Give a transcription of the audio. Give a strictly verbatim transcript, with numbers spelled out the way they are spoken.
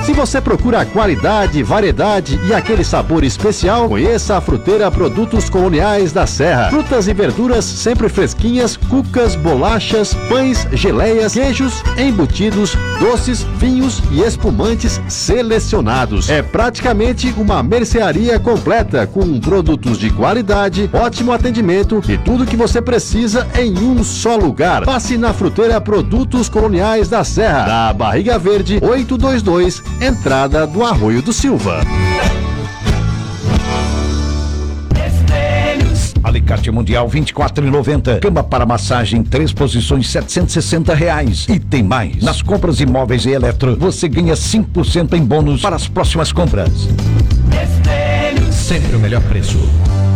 Se você procura qualidade, variedade e aquele sabor especial, conheça a Fruteira Produtos Coloniais da Serra. Frutas e verduras sempre fresquinhas, cucas, bolachas, pães, geleias, queijos, embutidos, doces, vinhos e espumantes selecionados. É praticamente uma mercearia completa com produtos de qualidade, ótimo atendimento e tudo que você precisa em um só lugar. Passe na Fruteira Produtos Coloniais da Serra, da Barriga Verde oitocentos e vinte e dois, entrada do Arroio do Silva. Alicate Mundial vinte e quatro reais e noventa centavos. Cama para massagem, três posições, setecentos e sessenta reais. E tem mais. Nas compras de móveis e eletro, você ganha cinco por cento em bônus para as próximas compras. Sempre o melhor preço.